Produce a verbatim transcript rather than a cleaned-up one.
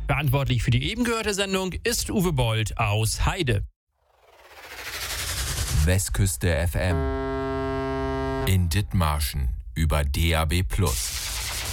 Verantwortlich für die eben gehörte Sendung ist Uwe Bold aus Heide. Westküste F M in Dithmarschen über D A B Plus.